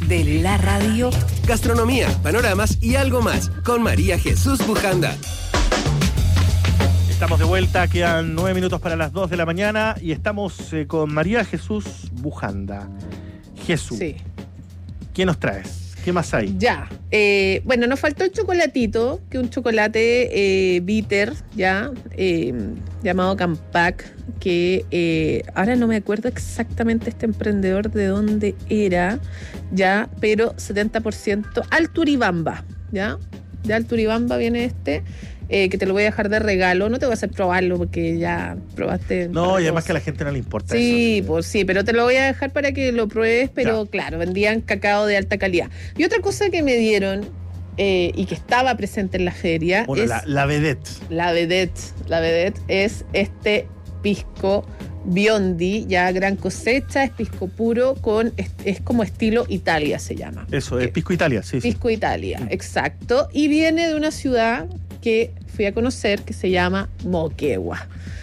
de la radio. Gastronomía, panoramas y algo más con María Jesús Bujanda. Estamos de vuelta, quedan 9 minutos para las 2 de la mañana y estamos con María Jesús Bujanda. Jesús, Sí. ¿qué nos traes? ¿Qué más hay? Ya. Bueno, nos faltó el chocolatito, que es un chocolate bitter, ya, llamado Campac, que ahora no me acuerdo exactamente este emprendedor de dónde era, ya, pero 70% Alturibamba, ya. De Alturibamba viene que te lo voy a dejar de regalo. No te voy a hacer probarlo porque ya probaste. No, y además que a la gente no le importa sí, eso. pues sí, pero te lo voy a dejar para que lo pruebes, pero ya. Claro, vendían cacao de alta calidad. Y otra cosa que me dieron y que estaba presente en la feria Bueno, es la vedette. la vedette es este pisco Biondi, ya gran cosecha, es pisco puro es como estilo Italia se llama. Eso, es Pisco Italia, sí. Pisco Italia, exacto. Y viene de una ciudad que fui a conocer que se llama Moquegua.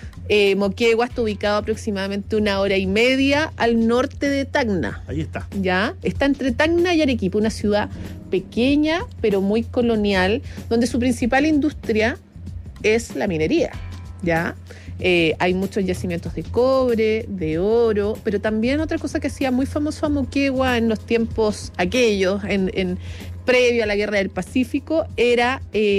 Moquegua está ubicado aproximadamente 1 hora y media al norte de Tacna. Ahí está. ¿Ya? Está entre Tacna y Arequipa, una ciudad pequeña pero muy colonial, donde su principal industria es la minería, ¿ya? Hay muchos yacimientos de cobre, de oro, pero también otra cosa que hacía muy famoso a Moquegua en los tiempos aquellos, previo a la Guerra del Pacífico, era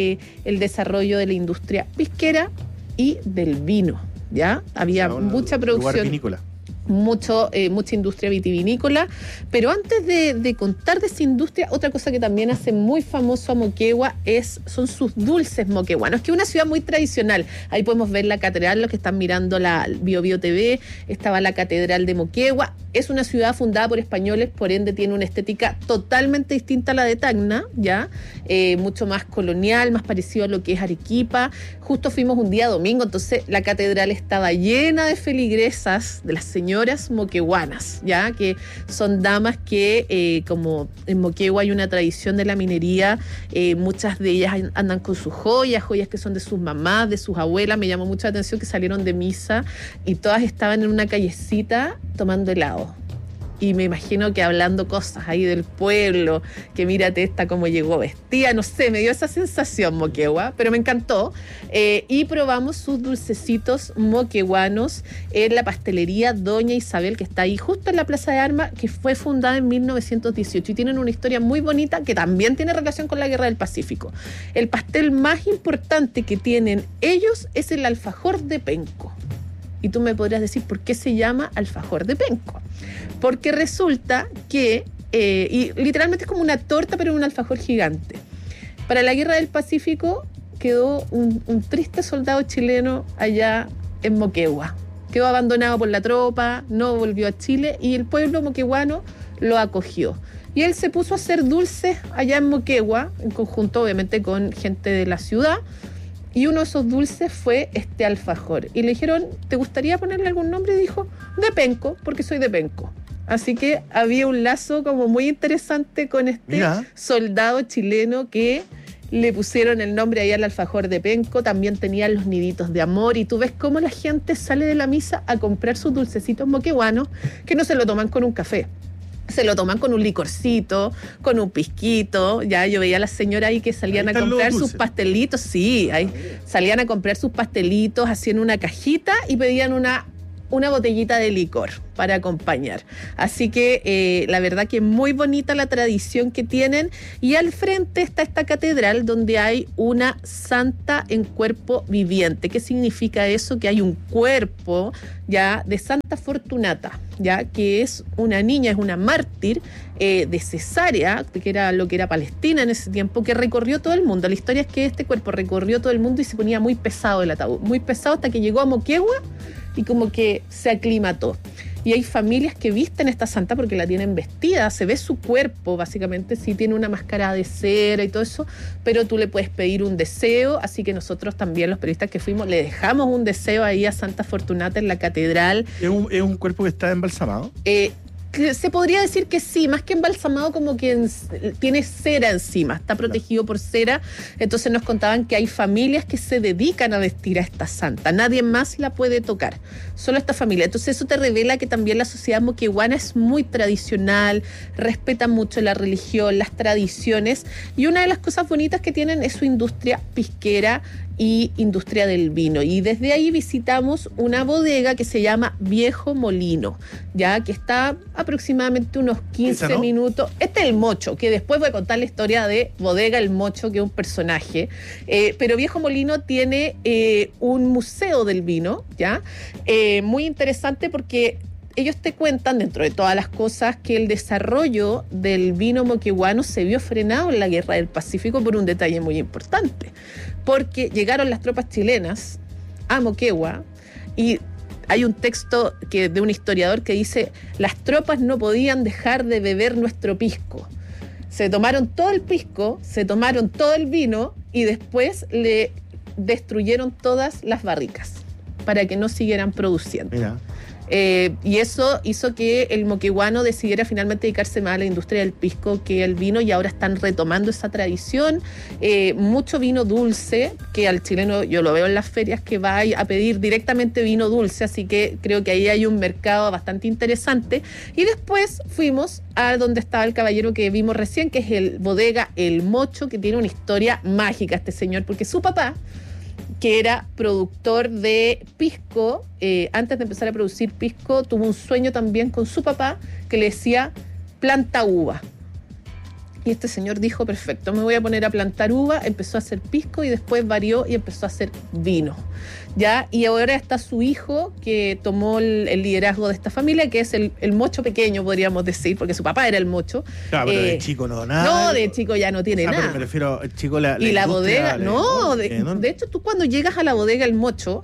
el desarrollo de la industria pisquera y del vino, ¿ya? Había mucha producción. Lugar vinícola. Mucha industria vitivinícola, pero antes de contar de esa industria, otra cosa que también hace muy famoso a Moquegua son sus dulces moqueguanos, que es una ciudad muy tradicional. Ahí podemos ver la catedral, los que están mirando la BioBio TV, estaba la catedral de Moquegua. Es una ciudad fundada por españoles, por ende tiene una estética totalmente distinta a la de Tacna, ¿ya? Mucho más colonial, más parecido a lo que es Arequipa. Justo fuimos un día domingo, entonces la catedral estaba llena de feligresas, de las señoras moqueguanas, ¿ya? Que son damas que, como en Moquegua hay una tradición de la minería, muchas de ellas andan con sus joyas que son de sus mamás, de sus abuelas. Me llamó mucho la atención que salieron de misa y todas estaban en una callecita tomando helado. Y me imagino que hablando cosas ahí del pueblo, que mírate esta cómo llegó vestida, no sé, me dio esa sensación Moquegua, pero me encantó. Y probamos sus dulcecitos moqueguanos en la pastelería Doña Isabel, que está ahí justo en la Plaza de Armas, que fue fundada en 1918 y tienen una historia muy bonita que también tiene relación con la Guerra del Pacífico. El pastel más importante que tienen ellos es el alfajor de penco. Y tú me podrías decir por qué se llama alfajor de penco. Porque resulta que, y literalmente es como una torta, pero un alfajor gigante. Para la Guerra del Pacífico quedó un triste soldado chileno allá en Moquegua. Quedó abandonado por la tropa, no volvió a Chile y el pueblo moqueguano lo acogió. Y él se puso a hacer dulces allá en Moquegua, en conjunto obviamente con gente de la ciudad. Y uno de esos dulces fue este alfajor. Y le dijeron, ¿te gustaría ponerle algún nombre? Y dijo, de penco, porque soy de penco. Así que había un lazo como muy interesante con este soldado chileno que le pusieron el nombre ahí al alfajor de penco. También tenían los niditos de amor. Y tú ves cómo la gente sale de la misa a comprar sus dulcecitos moqueguanos, que no se lo toman con un café. Se lo toman con un licorcito, con un pisquito. Ya yo veía a las señoras ahí que salían a comprar sus pastelitos. Sí, ahí salían a comprar sus pastelitos, hacían una cajita y pedían una botellita de licor para acompañar. Así que la verdad que es muy bonita la tradición que tienen. Y al frente está esta catedral donde hay una santa en cuerpo viviente. ¿Qué significa eso? Que hay un cuerpo ya de Santa Fortunata, ya que es una niña, es una mártir de Cesarea, que era lo que era Palestina en ese tiempo, que recorrió todo el mundo. La historia es que este cuerpo recorrió todo el mundo y se ponía muy pesado el ataúd, muy pesado hasta que llegó a Moquegua y como que se aclimató. Y hay familias que visten esta santa porque la tienen vestida, se ve su cuerpo, básicamente, sí tiene una máscara de cera y todo eso, pero tú le puedes pedir un deseo, así que nosotros también, los periodistas que fuimos, le dejamos un deseo ahí a Santa Fortunata en la catedral. ¿Es un cuerpo que está embalsamado? Se podría decir que sí, más que embalsamado, como que tiene cera encima, está protegido por cera. Entonces nos contaban que hay familias que se dedican a vestir a esta santa, nadie más la puede tocar, solo esta familia. Entonces eso te revela que también la sociedad moquegüana es muy tradicional, respeta mucho la religión, las tradiciones, y una de las cosas bonitas que tienen es su industria pisquera y industria del vino. Y desde ahí visitamos una bodega que se llama Viejo Molino, ya que está aproximadamente unos 15 minutos. Este es el Mocho, que después voy a contar la historia de Bodega El Mocho, que es un personaje. Pero Viejo Molino tiene un museo del vino, ya muy interesante, porque ellos te cuentan, dentro de todas las cosas, que el desarrollo del vino moquegüano se vio frenado en la Guerra del Pacífico por un detalle muy importante, porque llegaron las tropas chilenas a Moquegua y hay un texto de un historiador que dice: las tropas no podían dejar de beber nuestro pisco. Se tomaron todo el pisco, se tomaron todo el vino y después le destruyeron todas las barricas para que no siguieran produciendo. Mira. Y eso hizo que el moquegüano decidiera finalmente dedicarse más a la industria del pisco que al vino, y ahora están retomando esa tradición. Mucho vino dulce, que al chileno yo lo veo en las ferias que va a pedir directamente vino dulce, así que creo que ahí hay un mercado bastante interesante. Y después fuimos a donde estaba el caballero que vimos recién, que es el Bodega El Mocho, que tiene una historia mágica este señor, porque su papá, que era productor de pisco, antes de empezar a producir pisco, tuvo un sueño también con su papá que le decía: planta uva. Y este señor dijo: perfecto, me voy a poner a plantar uva. Empezó a hacer pisco y después varió y empezó a hacer vino, ¿ya? Y ahora está su hijo, que tomó el liderazgo de esta familia, que es el Mocho pequeño, podríamos decir, porque su papá era el Mocho. Claro, pero de chico no, nada. No, de chico ya no tiene nada. Pero me refiero, el chico, y la bodega, de hecho, tú cuando llegas a la bodega El Mocho,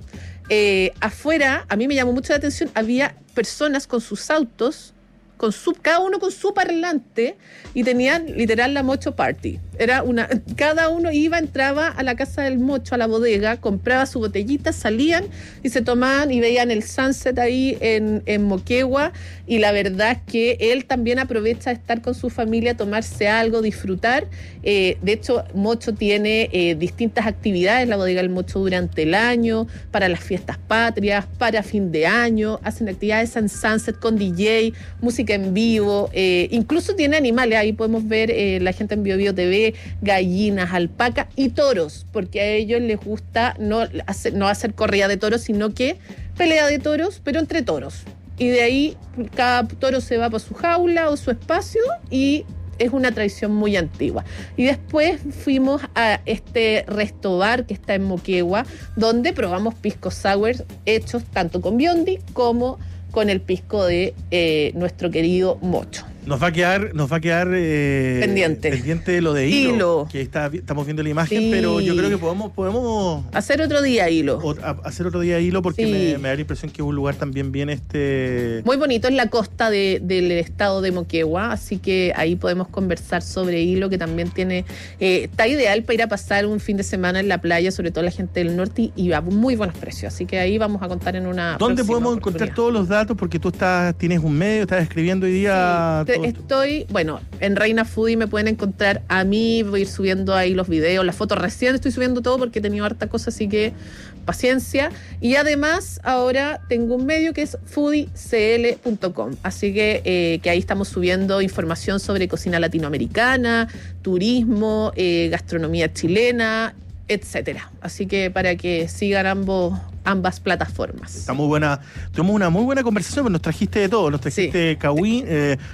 afuera, a mí me llamó mucho la atención, había personas con sus autos, cada uno con su parlante, y tenían literal la Mocho Party. Cada uno entraba a la casa del Mocho, a la bodega, compraba su botellita, salían y se tomaban y veían el sunset ahí en Moquegua. Y la verdad es que él también aprovecha de estar con su familia, tomarse algo, disfrutar. De hecho, Mocho tiene distintas actividades, la bodega del Mocho, durante el año, para las fiestas patrias, para fin de año. Hacen actividades en sunset con DJ, música en vivo, incluso tiene animales. Ahí podemos ver la gente en Bio TV, gallinas, alpacas y toros, porque a ellos les gusta no hacer corrida de toros, sino que pelea de toros, pero entre toros. Y de ahí cada toro se va para su jaula o su espacio, y es una tradición muy antigua. Y después fuimos a este resto bar que está en Moquegua, donde probamos pisco sour hechos tanto con Biondi como con el pisco de nuestro querido Mocho. Nos va a quedar pendiente lo de hilo. Que estamos viendo la imagen, sí. Pero yo creo que podemos hacer otro día hilo. Hacer otro día hilo, porque sí. me da la impresión que es un lugar también bien muy bonito en la costa del estado de Moquegua, así que ahí podemos conversar sobre hilo, que también está ideal para ir a pasar un fin de semana en la playa, sobre todo la gente del norte, y a muy buenos precios, así que ahí vamos a contar en una ¿Dónde podemos encontrar todos los datos? Porque tú tienes un medio, estás escribiendo hoy día. Sí. En Reina Foodie me pueden encontrar a mí, voy a ir subiendo ahí los videos, las fotos, recién estoy subiendo todo porque he tenido harta cosa, así que paciencia. Y además ahora tengo un medio que es foodiecl.com, así que ahí estamos subiendo información sobre cocina latinoamericana, turismo, gastronomía chilena, etcétera. Así que para que sigan ambas plataformas. Está muy buena. Tuvimos una muy buena conversación, nos trajiste de todo. Nos trajiste cagüín,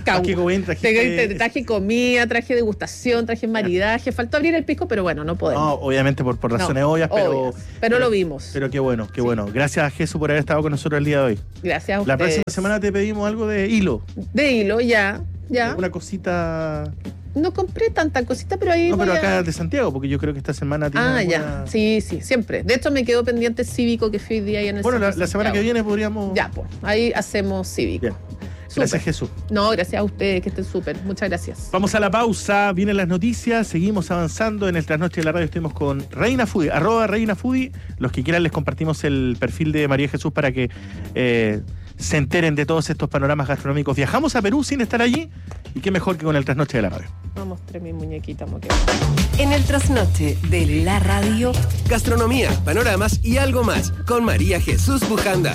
traje comida, traje degustación, traje maridaje. Faltó abrir el pisco, pero bueno, no podemos. No, obviamente por razones obvias, pero lo vimos. Pero qué bueno, qué bueno. Gracias, Jesús, por haber estado con nosotros el día de hoy. Gracias a ustedes. La próxima semana te pedimos algo de hilo. De hilo, ya. Una cosita. No compré tanta cosita, pero ahí. No, pero acá de Santiago, porque yo creo que esta semana tiene. Ya. Sí, siempre. De hecho, me quedó pendiente Cívico, que fui hoy día ahí en el Bueno, la semana que viene podríamos. Ya, pues. Ahí hacemos Cívico. Bien. Gracias, Jesús. No, gracias a ustedes, que estén súper. Muchas gracias. Vamos a la pausa, vienen las noticias, seguimos avanzando. En el Trasnoche de la Radio estuvimos con Reina Foodie, @Reina Foodie. Los que quieran les compartimos el perfil de María Jesús para que se enteren de todos estos panoramas gastronómicos. Viajamos a Perú sin estar allí, y qué mejor que con el Trasnoche de la Radio. Vamos, trae mi muñequita moquewa. En el Trasnoche de la Radio, gastronomía, panoramas y algo más, con María Jesús Bujanda.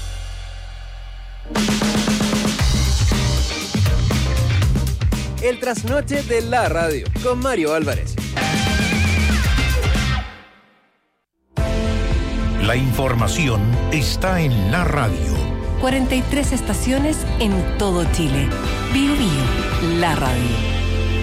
El Trasnoche de la Radio, con Mario Álvarez. La información está en la radio. 43 estaciones en todo Chile. Bio Bio, la radio.